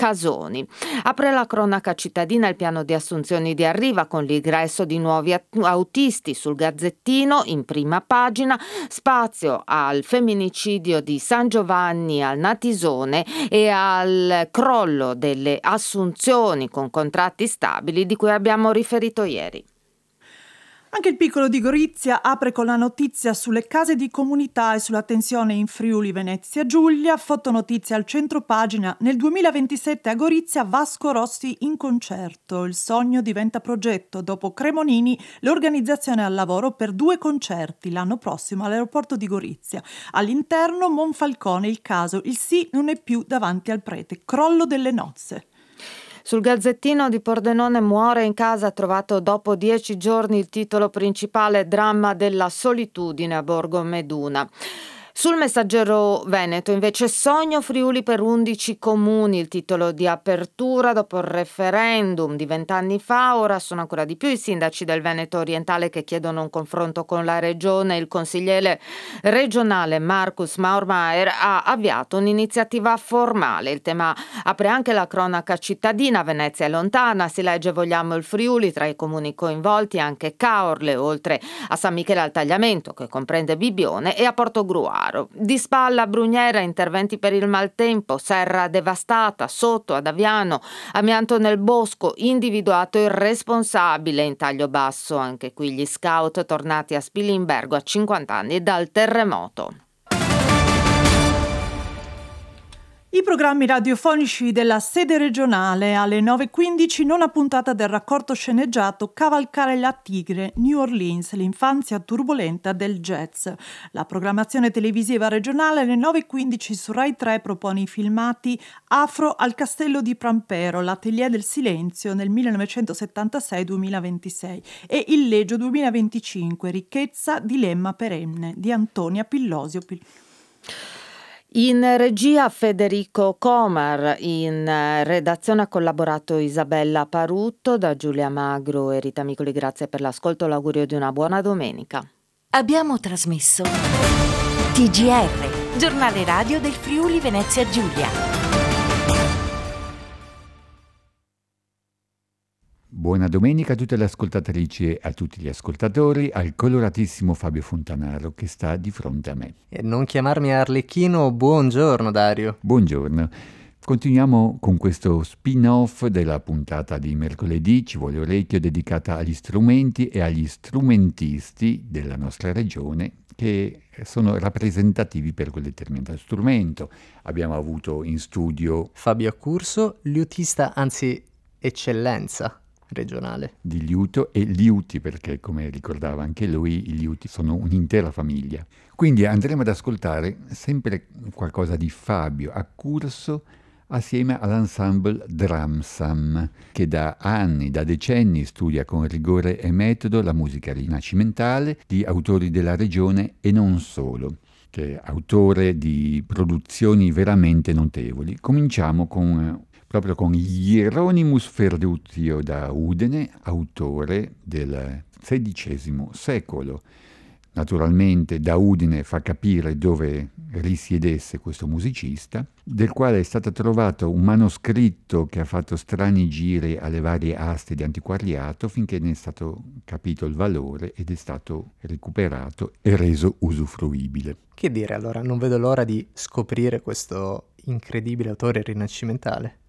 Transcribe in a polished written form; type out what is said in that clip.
Casoni. Apre la cronaca cittadina il piano di assunzioni di Arriva con l'ingresso di nuovi autisti. Sul Gazzettino, in prima pagina, spazio al femminicidio di San Giovanni al Natisone e al crollo delle assunzioni con contratti stabili di cui abbiamo riferito ieri. Anche il Piccolo di Gorizia apre con la notizia sulle case di comunità e sulla tensione in Friuli Venezia Giulia. Fotonotizia al centro pagina. Nel 2027 a Gorizia Vasco Rossi in concerto. Il sogno diventa progetto. Dopo Cremonini l'organizzazione al lavoro per 2 concerti l'anno prossimo all'aeroporto di Gorizia. All'interno Monfalcone il caso. Il sì non è più davanti al prete. Crollo delle nozze. Sul Gazzettino di Pordenone muore in casa trovato dopo 10 giorni, il titolo principale dramma della solitudine a Borgo Meduna. Sul Messaggero Veneto invece sogno Friuli per 11 comuni, il titolo di apertura dopo il referendum di 20 anni fa. Ora sono ancora di più i sindaci del Veneto orientale che chiedono un confronto con la regione. Il consigliere regionale Marcus Maurmeier ha avviato un'iniziativa formale. Il tema apre anche la cronaca cittadina. Venezia è lontana, si legge vogliamo il Friuli, tra i comuni coinvolti anche Caorle, oltre a San Michele al Tagliamento che comprende Bibbione e a Portogruaro. Di spalla Brugnera, interventi per il maltempo, serra devastata, sotto ad Aviano, amianto nel bosco, individuato il responsabile in taglio basso, anche qui gli scout tornati a Spilimbergo a 50 anni dal terremoto. I programmi radiofonici della sede regionale alle 9:15, nona puntata del raccolto sceneggiato Cavalcare la tigre, New Orleans, l'infanzia turbolenta del jazz. La programmazione televisiva regionale alle 9:15 su Rai 3 propone i filmati Afro al Castello di Prampero, l'Atelier del Silenzio nel 1976-2026 e Il Legio 2025, Ricchezza, dilemma perenne di Antonia Pillosio. In regia Federico Comar, in redazione ha collaborato Isabella Parutto. Da Giulia Magro e Rita Micoli grazie per l'ascolto, l'augurio di una buona domenica. Abbiamo trasmesso TGR, giornale radio del Friuli Venezia Giulia. Buona domenica a tutte le ascoltatrici e a tutti gli ascoltatori, al coloratissimo Fabio Fontanaro che sta di fronte a me. E non chiamarmi Arlecchino, buongiorno Dario. Buongiorno. Continuiamo con questo spin-off della puntata di mercoledì, Ci vuole orecchio, dedicata agli strumenti e agli strumentisti della nostra regione che sono rappresentativi per quel determinato strumento. Abbiamo avuto in studio Fabio Accurso, liutista, anzi eccellenza regionale di liuto e liuti, perché come ricordava anche lui i liuti sono un'intera famiglia. Quindi andremo ad ascoltare sempre qualcosa di Fabio Accurso assieme all'ensemble Dramsam, che da anni, da decenni studia con rigore e metodo la musica rinascimentale di autori della regione e non solo, che è autore di produzioni veramente notevoli. Cominciamo proprio con Hieronymus Ferruccio da Udine, autore del XVI secolo. Naturalmente da Udine fa capire dove risiedesse questo musicista, del quale è stato trovato un manoscritto che ha fatto strani giri alle varie aste di antiquariato finché ne è stato capito il valore ed è stato recuperato e reso usufruibile. Che dire allora, non vedo l'ora di scoprire questo incredibile autore rinascimentale.